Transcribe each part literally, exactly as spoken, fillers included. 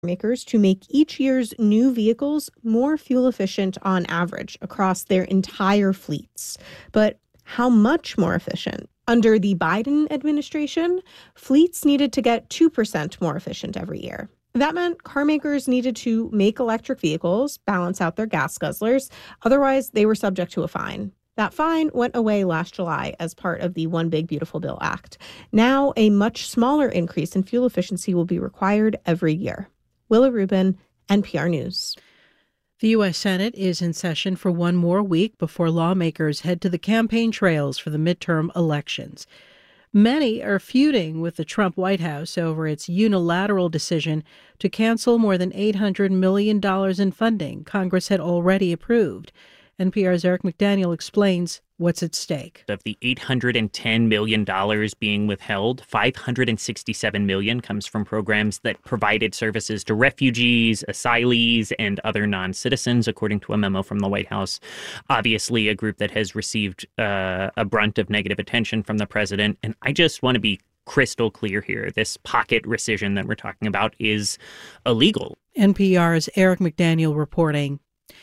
makers to make each year's new vehicles more fuel efficient on average across their entire fleets. But how much more efficient? Under the Biden administration, fleets needed to get two percent more efficient every year. That meant car makers needed to make electric vehicles balance out their gas guzzlers. Otherwise, they were subject to a fine. That fine went away last July as part of the One Big Beautiful Bill Act. Now, a much smaller increase in fuel efficiency will be required every year. Willa Rubin, N P R News. The U S. Senate is in session for one more week before lawmakers head to the campaign trails for the midterm elections. Many are feuding with the Trump White House over its unilateral decision to cancel more than eight hundred million dollars in funding Congress had already approved. N P R's Eric McDaniel explains what's at stake. Of the eight hundred ten million dollars being withheld, five hundred sixty-seven million dollars comes from programs that provided services to refugees, asylees, and other non-citizens, according to a memo from the White House. Obviously, a group that has received uh, a brunt of negative attention from the president. And I just want to be crystal clear here. This pocket rescission that we're talking about is illegal. N P R's Eric McDaniel reporting.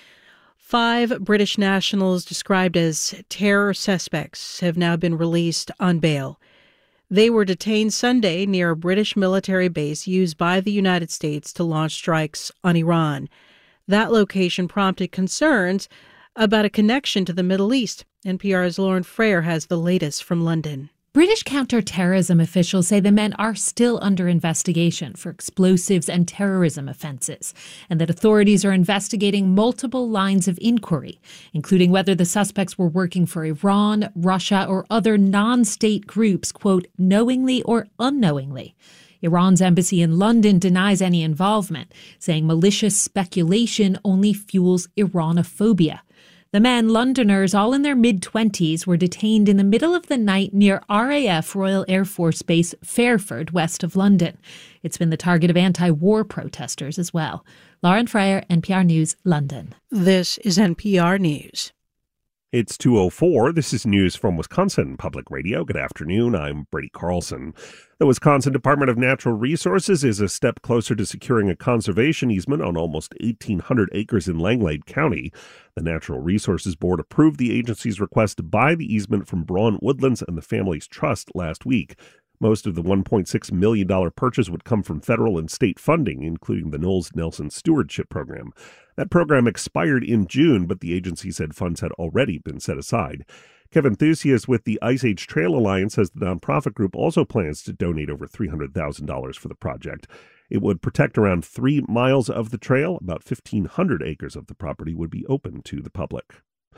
Five British nationals described as terror suspects have now been released on bail. They were detained Sunday near a British military base used by the United States to launch strikes on Iran. That location prompted concerns about a connection to the Middle East. N P R's Lauren Frayer has the latest from London. British counter-terrorism officials say the men are still under investigation for explosives and terrorism offenses, and that authorities are investigating multiple lines of inquiry, including whether the suspects were working for Iran, Russia, or other non-state groups, quote, knowingly or unknowingly. Iran's embassy in London denies any involvement, saying malicious speculation only fuels Iranophobia. The men, Londoners, all in their mid-twenties, were detained in the middle of the night near R A F Royal Air Force Base Fairford, west of London. It's been the target of anti-war protesters as well. Lauren Frayer, N P R News, London. This is N P R News. It's two oh four. This is news from Wisconsin Public Radio. Good afternoon. I'm Brady Carlson. The Wisconsin Department of Natural Resources is a step closer to securing a conservation easement on almost eighteen hundred acres in Langlade County. The Natural Resources Board approved the agency's request to buy the easement from Braun Woodlands and the Family's Trust last week. Most of the one point six million dollars purchase would come from federal and state funding, including the Knowles Nelson Stewardship Program. That program expired in June, but the agency said funds had already been set aside. Kevin Thusias with the Ice Age Trail Alliance says the nonprofit group also plans to donate over three hundred thousand dollars for the project. It would protect around three miles of the trail. About fifteen hundred acres of the property would be open to the public.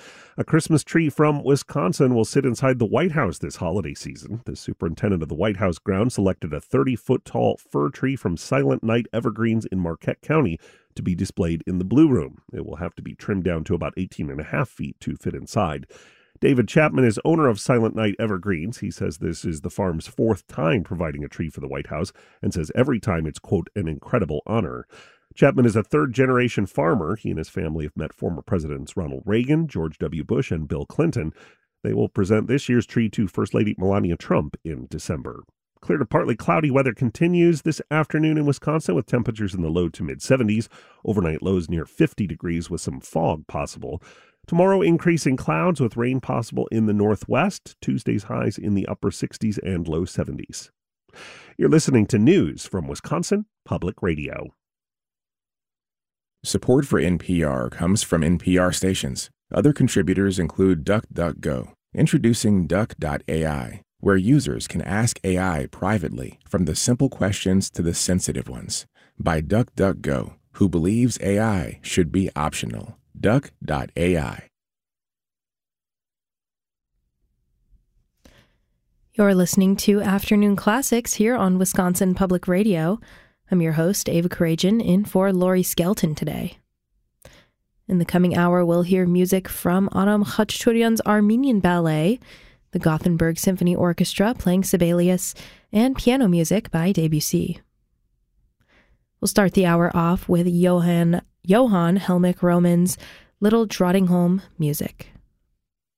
A Christmas tree from Wisconsin will sit inside the White House this holiday season. The superintendent of the White House grounds selected a thirty-foot-tall fir tree from Silent Night Evergreens in Marquette County to be displayed in the Blue Room. It will have to be trimmed down to about eighteen and a half feet to fit inside. David Chapman is owner of Silent Night Evergreens. He says this is the farm's fourth time providing a tree for the White House and says every time it's, quote, an incredible honor. Chapman is a third-generation farmer. He and his family have met former Presidents Ronald Reagan, George W. Bush, and Bill Clinton. They will present this year's tree to First Lady Melania Trump in December. Clear to partly cloudy weather continues this afternoon in Wisconsin with temperatures in the low to mid-seventies. Overnight lows near fifty degrees with some fog possible. Tomorrow, increasing clouds with rain possible in the northwest. Tuesday's highs in the upper sixties and low seventies. You're listening to news from Wisconsin Public Radio. Support for N P R comes from N P R stations. Other contributors include DuckDuckGo. Introducing Duck dot A I, where users can ask A I privately, from the simple questions to the sensitive ones. By DuckDuckGo, who believes A I should be optional. Duck dot A I. You're listening to Afternoon Classics here on Wisconsin Public Radio. I'm your host, Ava Karajan, in for Lori Skelton today. In the coming hour, we'll hear music from Aram Khachaturian's Armenian Ballet, the Gothenburg Symphony Orchestra playing Sibelius, and piano music by Debussy. We'll start the hour off with Johann, Johann Helmich Roman's Little Trotting Home music.